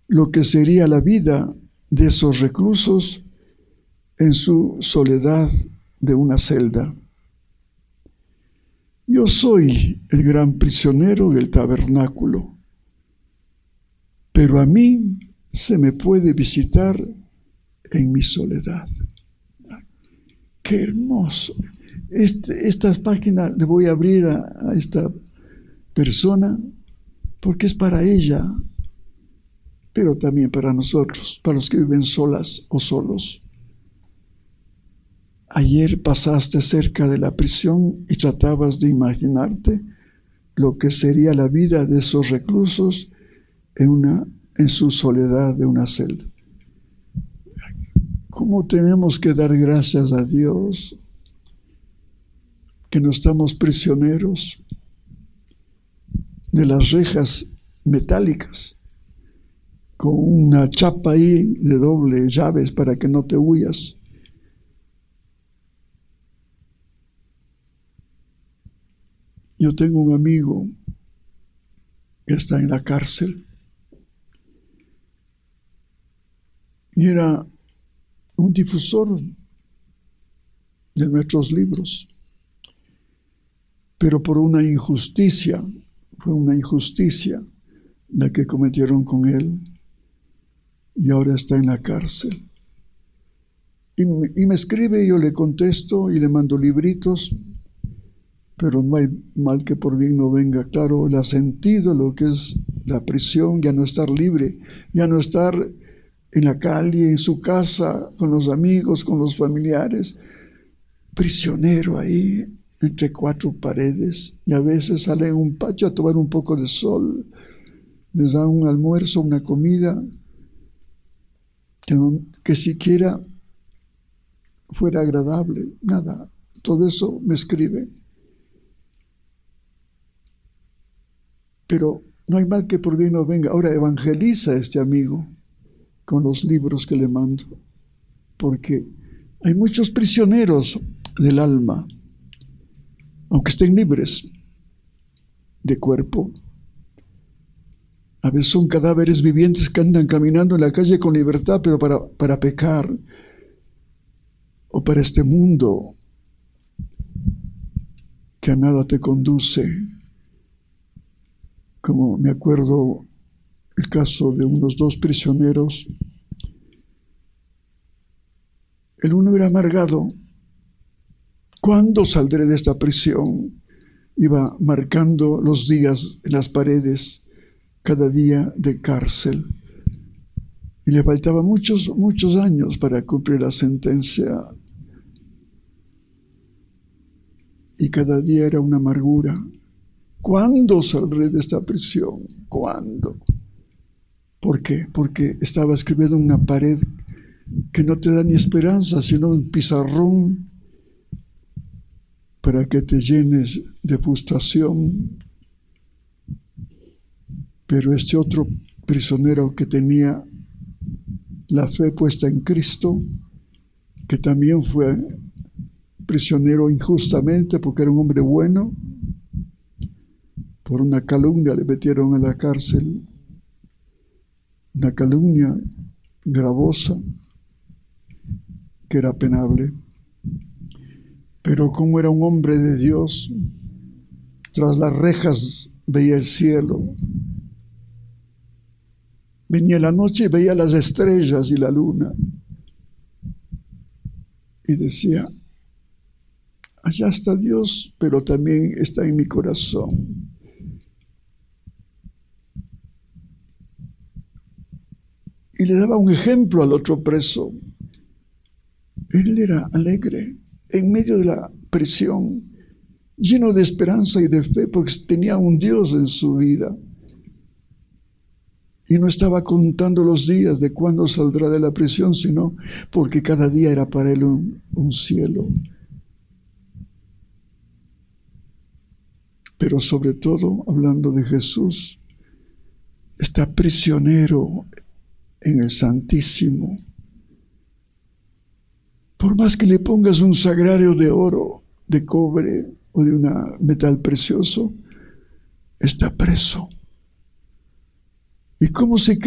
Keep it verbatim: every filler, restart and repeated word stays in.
lo que sería la vida de esos reclusos en su soledad de una celda. Yo soy el gran prisionero del tabernáculo, pero a mí se me puede visitar en mi soledad. ¡Qué hermoso! Este, estas páginas le voy a abrir a, a esta persona porque es para ella, pero también para nosotros, para los que viven solas o solos. Ayer pasaste cerca de la prisión y tratabas de imaginarte lo que sería la vida de esos reclusos en, una, en su soledad de una celda. ¿Cómo tenemos que dar gracias a Dios que no estamos prisioneros de las rejas metálicas con una chapa ahí de doble llaves para que no te huyas? Yo tengo un amigo que está en la cárcel y era un difusor de nuestros libros, pero por una injusticia, fue una injusticia la que cometieron con él y ahora está en la cárcel. Y me, y me escribe y yo le contesto y le mando libritos, pero no hay mal que por bien no venga. Claro, él ha sentido lo que es la prisión, ya no estar libre, ya no estar en la calle, en su casa, con los amigos, con los familiares, prisionero ahí entre cuatro paredes, y a veces sale en un patio a tomar un poco de sol, les dan un almuerzo, una comida, que, no, que siquiera fuera agradable, nada, todo eso me escribe. Pero no hay mal que por bien no venga. Ahora evangeliza a este amigo con los libros que le mando, porque hay muchos prisioneros del alma, aunque estén libres de cuerpo. A veces son cadáveres vivientes que andan caminando en la calle con libertad, pero para, para pecar o para este mundo que a nada te conduce. Como me acuerdo el caso de unos dos prisioneros. El uno era amargado. ¿Cuándo saldré de esta prisión? Iba marcando los días en las paredes, cada día de cárcel. Y le faltaban muchos, muchos años para cumplir la sentencia. Y cada día era una amargura. ¿Cuándo saldré de esta prisión? ¿Cuándo? ¿Por qué? Porque estaba escribiendo en una pared que no te da ni esperanza, sino un pizarrón para que te llenes de frustración. Pero este otro prisionero que tenía la fe puesta en Cristo, que también fue prisionero injustamente porque era un hombre bueno, por una calumnia le metieron a la cárcel, una calumnia gravosa que era penable. Pero como era un hombre de Dios, tras las rejas veía el cielo, venía la noche y veía las estrellas y la luna y decía: allá está Dios, pero también está en mi corazón. Y le daba un ejemplo al otro preso. Él era alegre en medio de la prisión, lleno de esperanza y de fe, porque tenía un Dios en su vida. Y no estaba contando los días de cuándo saldrá de la prisión, sino porque cada día era para él un, un cielo. Pero sobre todo, hablando de Jesús, está prisionero en el Santísimo. Por más que le pongas un sagrario de oro, de cobre o de un metal precioso, está preso. ¿Y cómo se